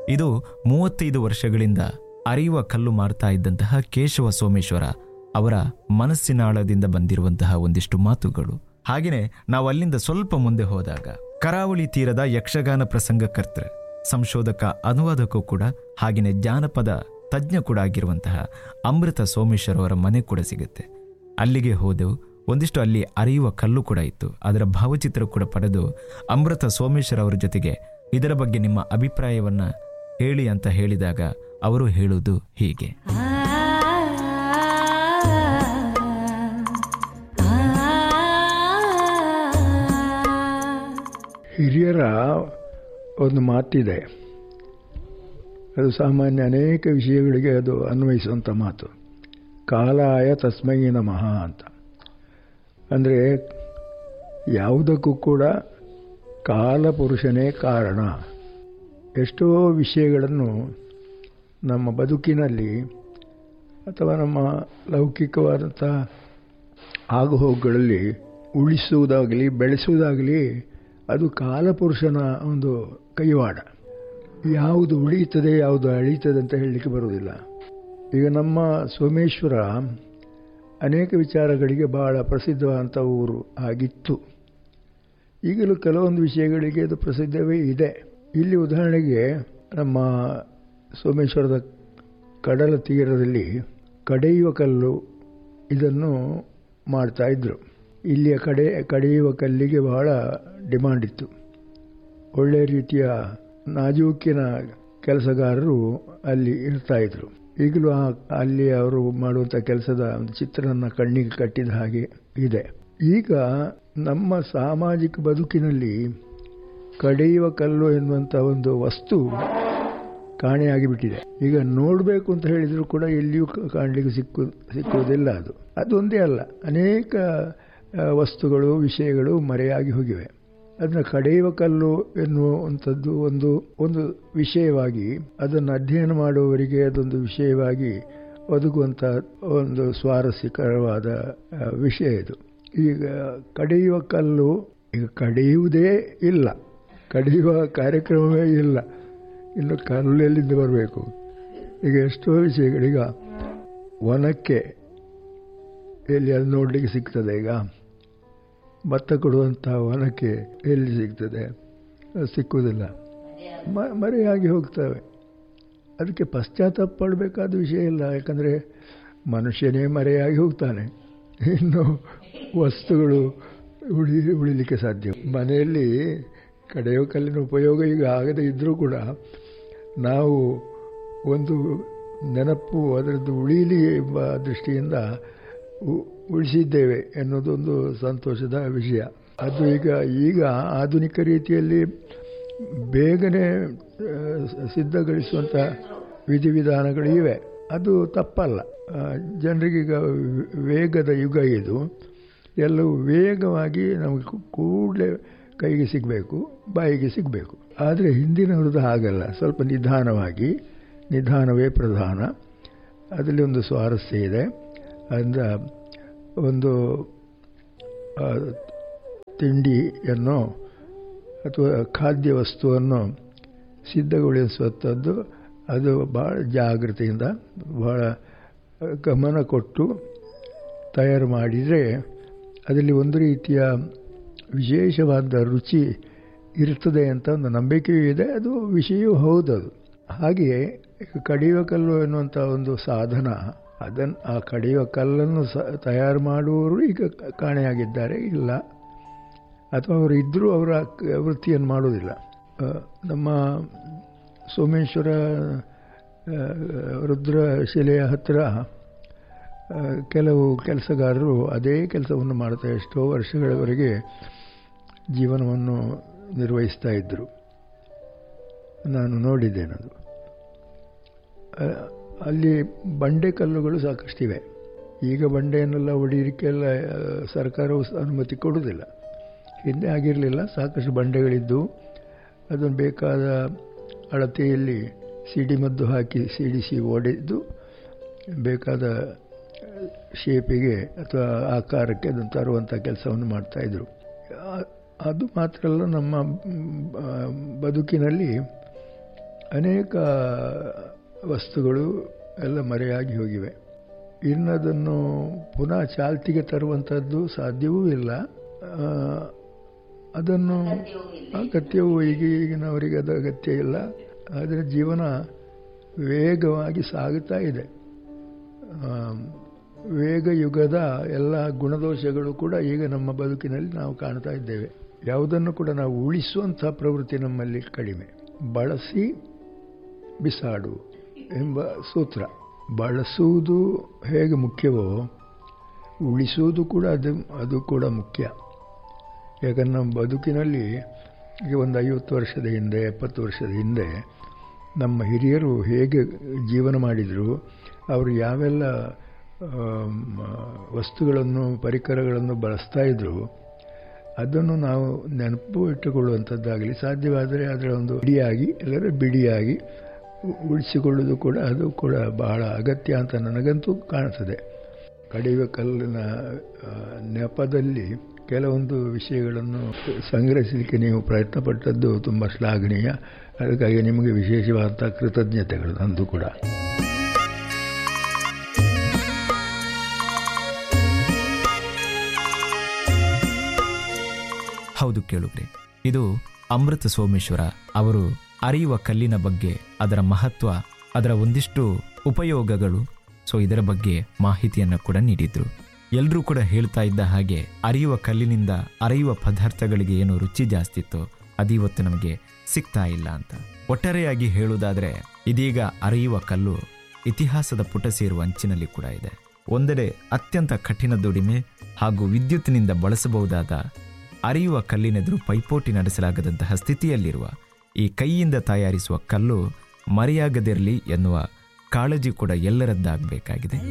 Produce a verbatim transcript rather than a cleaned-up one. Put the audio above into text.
ಇದು ಮೂವತ್ತೈದು ವರ್ಷಗಳಿಂದ ಅರಿಯುವ ಕಲ್ಲು ಮಾರ್ತಾ ಇದ್ದಂತಹ ಕೇಶವ ಸೋಮೇಶ್ವರ ಅವರ ಮನಸ್ಸಿನಾಳದಿಂದ ಬಂದಿರುವಂತಹ ಒಂದಿಷ್ಟು ಮಾತುಗಳು. ಹಾಗೆಯೇ ನಾವು ಅಲ್ಲಿಂದ ಸ್ವಲ್ಪ ಮುಂದೆ ಹೋದಾಗ ಕರಾವಳಿ ತೀರದ ಯಕ್ಷಗಾನ ಪ್ರಸಂಗಕರ್ತ, ಸಂಶೋಧಕ, ಅನುವಾದಕೂ ಕೂಡ, ಹಾಗೆಯೇ ಜಾನಪದ ತಜ್ಞ ಕೂಡ ಆಗಿರುವಂತಹ ಅಮೃತ ಸೋಮೇಶ್ವರ ಅವರ ಮನೆ ಕೂಡ ಸಿಗುತ್ತೆ. ಅಲ್ಲಿಗೆ ಹೋದೆವು. ಒಂದಿಷ್ಟು ಅಲ್ಲಿ ಅರಿಯುವ ಕಲ್ಲು ಕೂಡ ಇತ್ತು. ಅದರ ಭಾವಚಿತ್ರ ಕೂಡ ಪಡೆದು ಅಮೃತ ಸೋಮೇಶ್ವರ ಅವರ ಜೊತೆಗೆ ಇದರ ಬಗ್ಗೆ ನಿಮ್ಮ ಅಭಿಪ್ರಾಯವನ್ನ ಹೇಳಿ ಅಂತ ಹೇಳಿದಾಗ ಅವರು ಹೇಳುವುದು ಹೀಗೆ. ಹಿರಿಯರ ಒಂದು ಮಾತಿದೆ, ಅದು ಸಾಮಾನ್ಯ ಅನೇಕ ವಿಷಯಗಳಿಗೆ ಅದು ಅನ್ವಯಿಸುವಂಥ ಮಾತು. ಕಾಲಾಯ ತಸ್ಮೈ ನಮಃ ಅಂತ. ಅಂದರೆ ಯಾವುದಕ್ಕೂ ಕೂಡ ಕಾಲಪುರುಷನೇ ಕಾರಣ. ಎಷ್ಟೋ ವಿಷಯಗಳನ್ನು ನಮ್ಮ ಬದುಕಿನಲ್ಲಿ ಅಥವಾ ನಮ್ಮ ಲೌಕಿಕವಾದಂಥ ಆಗುಹೋಗುಗಳಲ್ಲಿ ಉಳಿಸುವುದಾಗಲಿ ಬೆಳೆಸುವುದಾಗಲಿ ಅದು ಕಾಲಪುರುಷನ ಒಂದು ಕೈವಾಡ. ಯಾವುದು ಉಳಿಯುತ್ತದೆ ಯಾವುದು ಅಳಿಯುತ್ತದೆ ಅಂತ ಹೇಳಲಿಕ್ಕೆ ಬರುವುದಿಲ್ಲ. ಈಗ ನಮ್ಮ ಸೋಮೇಶ್ವರ ಅನೇಕ ವಿಚಾರಗಳಿಗೆ ಬಹಳ ಪ್ರಸಿದ್ಧವಾದಂಥ ಊರು ಆಗಿತ್ತು. ಈಗಲೂ ಕೆಲವೊಂದು ವಿಷಯಗಳಿಗೆ ಅದು ಪ್ರಸಿದ್ಧವೇ ಇದೆ. ಇಲ್ಲಿ ಉದಾಹರಣೆಗೆ ನಮ್ಮ ಸೋಮೇಶ್ವರದ ಕಡಲ ತೀರದಲ್ಲಿ ಕಡೆಯುವ ಕಲ್ಲು ಇದನ್ನು ಮಾಡ್ತಾ ಇದ್ದರು. ಇಲ್ಲಿಯ ಕಡೆ ಕಡೆಯುವ ಕಲ್ಲಿಗೆ ಬಹಳ ಡಿಮಾಂಡ್ ಇತ್ತು. ಒಳ್ಳೆಯ ರೀತಿಯ ನಾಜೂಕಿನ ಕೆಲಸಗಾರರು ಅಲ್ಲಿ ಇರ್ತಾಯಿದ್ರು. ಈಗಲೂ ಆ ಅಲ್ಲಿ ಅವರು ಮಾಡುವಂಥ ಕೆಲಸದ ಒಂದು ಚಿತ್ರನ ಕಣ್ಣಿಗೆ ಕಟ್ಟಿದ ಹಾಗೆ ಇದೆ. ಈಗ ನಮ್ಮ ಸಾಮಾಜಿಕ ಬದುಕಿನಲ್ಲಿ ಕಡೆಯುವ ಕಲ್ಲು ಎನ್ನುವಂಥ ಒಂದು ವಸ್ತು ಕಾಣೆಯಾಗಿಬಿಟ್ಟಿದೆ. ಈಗ ನೋಡಬೇಕು ಅಂತ ಹೇಳಿದರೂ ಕೂಡ ಎಲ್ಲಿಯೂ ಕಾಣಲಿಕ್ಕೆ ಸಿಕ್ಕು ಸಿಕ್ಕುವುದಿಲ್ಲ. ಅದು ಅದೊಂದೇ ಅಲ್ಲ, ಅನೇಕ ವಸ್ತುಗಳು ವಿಷಯಗಳು ಮರೆಯಾಗಿ ಹೋಗಿವೆ. ಅದನ್ನು ಕಡೆಯುವ ಕಲ್ಲು ಎನ್ನುವಂಥದ್ದು ಒಂದು ಒಂದು ವಿಷಯವಾಗಿ, ಅದನ್ನು ಅಧ್ಯಯನ ಮಾಡುವವರಿಗೆ ಅದೊಂದು ವಿಷಯವಾಗಿ ಒದಗುವಂಥ ಒಂದು ಸ್ವಾರಸ್ಯಕರವಾದ ವಿಷಯ ಇದು. ಈಗ ಕಡೆಯುವ ಕಲ್ಲು ಈಗ ಕಡೆಯುವುದೇ ಇಲ್ಲ, ಕಡೆಯುವ ಕಾರ್ಯಕ್ರಮವೇ ಇಲ್ಲ, ಇನ್ನು ಕಲ್ಲು ಎಲ್ಲಿಂದ ಬರಬೇಕು? ಈಗ ಎಷ್ಟೋ ವಿಷಯಗಳೀಗ ವನಕ್ಕೆ ಎಲ್ಲಿ ಅದು ನೋಡಲಿಕ್ಕೆ ಸಿಗ್ತದೆ. ಈಗ ಭತ್ತ ಕೊಡುವಂಥ ವನಕ್ಕೆ ಎಲ್ಲಿ ಸಿಗ್ತದೆ? ಸಿಕ್ಕುವುದಿಲ್ಲ, ಮ ಮರೆಯಾಗಿ ಹೋಗ್ತವೆ. ಅದಕ್ಕೆ ಪಶ್ಚಾತ್ತಾಪ ಪಡಬೇಕಾದ ವಿಷಯ ಇಲ್ಲ, ಯಾಕಂದರೆ ಮನುಷ್ಯನೇ ಮರೆಯಾಗಿ ಹೋಗ್ತಾನೆ, ಇನ್ನು ವಸ್ತುಗಳು ಉಳಿ ಉಳಿಲಿಕ್ಕೆ ಸಾಧ್ಯ. ಮನೆಯಲ್ಲಿ ಕಡೆಯುವ ಕಲ್ಲಿನ ಉಪಯೋಗ ಈಗ ಆಗದೇ ಇದ್ದರೂ ಕೂಡ ನಾವು ಒಂದು ನೆನಪು ಅದರದ್ದು ಉಳಿಯಲಿ ಎಂಬ ದೃಷ್ಟಿಯಿಂದ ಉಳಿಸಿದ್ದೇವೆ ಎನ್ನುವುದೊಂದು ಸಂತೋಷದ ವಿಷಯ. ಅದು ಈಗ ಈಗ ಆಧುನಿಕ ರೀತಿಯಲ್ಲಿ ಬೇಗನೆ ಸಿದ್ಧಗೊಳಿಸುವಂಥ ವಿಧಿವಿಧಾನಗಳು ಇವೆ. ಅದು ತಪ್ಪಲ್ಲ. ಜನರಿಗೀಗ ವೇಗದ ಯುಗ ಇದು. ಎಲ್ಲವೂ ವೇಗವಾಗಿ ನಮಗೆ ಕೂಡಲೇ ಕೈಗೆ ಸಿಗಬೇಕು, ಬಾಯಿಗೆ ಸಿಗಬೇಕು. ಆದರೆ ಹಿಂದಿನವ್ರದ್ದು ಹಾಗಲ್ಲ, ಸ್ವಲ್ಪ ನಿಧಾನವಾಗಿ, ನಿಧಾನವೇ ಪ್ರಧಾನ. ಅದರಲ್ಲಿ ಒಂದು ಸ್ವಾರಸ್ಯ ಇದೆ. ಅಂದರೆ ಒಂದು ತಿಂಡಿಯನ್ನು ಅಥವಾ ಖಾದ್ಯ ವಸ್ತುವನ್ನು ಸಿದ್ಧಗೊಳಿಸುವಂಥದ್ದು ಅದು ಭಾಳ ಜಾಗೃತಿಯಿಂದ ಭಾಳ ಗಮನ ಕೊಟ್ಟು ತಯಾರು ಮಾಡಿದರೆ ಅದರಲ್ಲಿ ಒಂದು ರೀತಿಯ ವಿಶೇಷವಾದ ರುಚಿ ಇರ್ತದೆ ಅಂತ ಒಂದು ನಂಬಿಕೆಯೂ ಇದೆ. ಅದು ವಿಷಯವೂ ಹೌದದು. ಹಾಗೆಯೇ ಕಡೆಯುವ ಕಲ್ಲು ಎನ್ನುವಂಥ ಒಂದು ಸಾಧನ, ಅದನ್ನು ಆ ಕಡೆಯುವ ಕಲ್ಲನ್ನು ಸ ತಯಾರು ಮಾಡುವವರು ಈಗ ಕಾಣೆಯಾಗಿದ್ದಾರೆ, ಇಲ್ಲ, ಅಥವಾ ಅವರು ಇದ್ದರೂ ಅವರ ವೃತ್ತಿಯನ್ನು ಮಾಡುವುದಿಲ್ಲ. ನಮ್ಮ ಸೋಮೇಶ್ವರ ರುದ್ರಶಿಲೆಯ ಹತ್ತಿರ ಕೆಲವು ಕೆಲಸಗಾರರು ಅದೇ ಕೆಲಸವನ್ನು ಮಾಡ್ತಾ ಎಷ್ಟೋ ವರ್ಷಗಳವರೆಗೆ ಜೀವನವನ್ನು ನಿರ್ವಹಿಸ್ತಾ ಇದ್ದರು. ನಾನು ನೋಡಿದ್ದೇನದು. ಅಲ್ಲಿ ಬಂಡೆ ಕಲ್ಲುಗಳು ಸಾಕಷ್ಟಿವೆ. ಈಗ ಬಂಡೆಯನ್ನೆಲ್ಲ ಹೊಡೆಯಲಿಕ್ಕೆಲ್ಲ ಸರ್ಕಾರವು ಅನುಮತಿ ಕೊಡುವುದಿಲ್ಲ. ಹಿಂದೆ ಆಗಿರಲಿಲ್ಲ, ಸಾಕಷ್ಟು ಬಂಡೆಗಳಿದ್ದು ಅದನ್ನು ಬೇಕಾದ ಅಳತೆಯಲ್ಲಿ ಸಿಡಿಮದ್ದು ಹಾಕಿ ಸಿಡಿಸಿ ಒಡೆದು ಬೇಕಾದ ಶೇಪಿಗೆ ಅಥವಾ ಆಕಾರಕ್ಕೆ ಅದನ್ನು ತರುವಂಥ ಕೆಲಸವನ್ನು ಮಾಡ್ತಾಯಿದ್ರು. ಅದು ಮಾತ್ರ ಅಲ್ಲ, ನಮ್ಮ ಬದುಕಿನಲ್ಲಿ ಅನೇಕ ವಸ್ತುಗಳು ಎಲ್ಲ ಮರೆಯಾಗಿ ಹೋಗಿವೆ. ಇನ್ನದನ್ನು ಪುನಃ ಚಾಲ್ತಿಗೆ ತರುವಂಥದ್ದು ಸಾಧ್ಯವೂ ಇಲ್ಲ. ಅದನ್ನು ಅಗತ್ಯವೂ ಈಗ ಈಗಿನವರಿಗೆ ಅದು ಅಗತ್ಯ ಇಲ್ಲ. ಆದರೆ ಜೀವನ ವೇಗವಾಗಿ ಸಾಗುತ್ತಾ ಇದೆ. ವೇಗ ಯುಗದ ಎಲ್ಲ ಗುಣದೋಷಗಳು ಕೂಡ ಈಗ ನಮ್ಮ ಬದುಕಿನಲ್ಲಿ ನಾವು ಕಾಣ್ತಾ ಇದ್ದೇವೆ. ಯಾವುದನ್ನು ಕೂಡ ನಾವು ಉಳಿಸುವಂಥ ಪ್ರವೃತ್ತಿ ನಮ್ಮಲ್ಲಿ ಕಡಿಮೆ. ಬಳಸಿ ಬಿಸಾಡು ಎಂಬ ಸೂತ್ರ. ಬಳಸುವುದು ಹೇಗೆ ಮುಖ್ಯವೋ ಉಳಿಸುವುದು ಕೂಡ ಅದು ಅದು ಕೂಡ ಮುಖ್ಯ. ಯಾಕಂದ್ರೆ ನಮ್ಮ ಬದುಕಿನಲ್ಲಿ ಈಗ ಒಂದು ಐವತ್ತು ವರ್ಷದ ಹಿಂದೆ ಎಪ್ಪತ್ತು ವರ್ಷದ ಹಿಂದೆ ನಮ್ಮ ಹಿರಿಯರು ಹೇಗೆ ಜೀವನ ಮಾಡಿದರು, ಅವರು ಯಾವೆಲ್ಲ ವಸ್ತುಗಳನ್ನು ಪರಿಕರಗಳನ್ನು ಬಳಸ್ತಾ ಇದ್ದರು, ಅದನ್ನು ನಾವು ನೆನಪು ಇಟ್ಟುಕೊಳ್ಳುವಂಥದ್ದಾಗಲಿ ಸಾಧ್ಯವಾದರೆ ಅದರ ಒಂದು ಬಿಡಿಯಾಗಿ ಎಲ್ಲರ ಬಿಡಿಯಾಗಿ ಉಳಿಸಿಕೊಳ್ಳೋದು ಕೂಡ ಅದು ಕೂಡ ಬಹಳ ಅಗತ್ಯ ಅಂತ ನನಗಂತೂ ಕಾಣ್ತದೆ. ಕಡೆಯುವ ಕಲ್ಲಿನ ನೆಪದಲ್ಲಿ ಕೆಲವೊಂದು ವಿಷಯಗಳನ್ನು ಸಂಗ್ರಹಿಸಲಿಕ್ಕೆ ನೀವು ಪ್ರಯತ್ನ ಪಟ್ಟದ್ದು ತುಂಬ ಶ್ಲಾಘನೀಯ. ಅದಕ್ಕಾಗಿ ನಿಮಗೆ ವಿಶೇಷವಾದ ಕೃತಜ್ಞತೆಗಳು ನಂದು ಕೂಡ. ಹೌದು ಕೇಳುಗ್ರೆ, ಇದು ಅಮೃತ ಸೋಮೇಶ್ವರ ಅವರು ಅರಿಯುವ ಕಲ್ಲಿನ ಬಗ್ಗೆ, ಅದರ ಮಹತ್ವ, ಅದರ ಒಂದಿಷ್ಟು ಉಪಯೋಗಗಳು, ಸೊ ಇದರ ಬಗ್ಗೆ ಮಾಹಿತಿಯನ್ನು ಕೂಡ ನೀಡಿದ್ರು. ಎಲ್ಲರೂ ಕೂಡ ಹೇಳ್ತಾ ಇದ್ದ ಹಾಗೆ ಅರಿಯುವ ಕಲ್ಲಿನಿಂದ ಅರಿಯುವ ಪದಾರ್ಥಗಳಿಗೆ ಏನು ರುಚಿ ಜಾಸ್ತಿ ಇತ್ತು ಅದಿವತ್ತು ನಮಗೆ ಸಿಗ್ತಾ ಇಲ್ಲ ಅಂತ. ಒಟ್ಟಾರೆಯಾಗಿ ಹೇಳುವುದಾದ್ರೆ ಇದೀಗ ಅರಿಯುವ ಕಲ್ಲು ಇತಿಹಾಸದ ಪುಟ ಸೇರುವ ಅಂಚಿನಲ್ಲಿ ಕೂಡ ಇದೆ. ಒಂದೆಡೆ ಅತ್ಯಂತ ಕಠಿಣ ದುಡಿಮೆ ಹಾಗೂ ವಿದ್ಯುತ್ತಿನಿಂದ ಬಳಸಬಹುದಾದ ಅರಿಯುವ ಕಲ್ಲಿನೆದುರು ಪೈಪೋಟಿ ನಡೆಸಲಾಗದಂತಹ ಸ್ಥಿತಿಯಲ್ಲಿರುವ ಈ ಕೈಯಿಂದ ತಯಾರಿಸುವ ಕಲ್ಲು ಮರೆಯಾಗದಿರಲಿ ಎನ್ನುವ ಕಾಳಜಿ ಕೂಡ ಎಲ್ಲರದ್ದಾಗಬೇಕಾಗಿದೆ.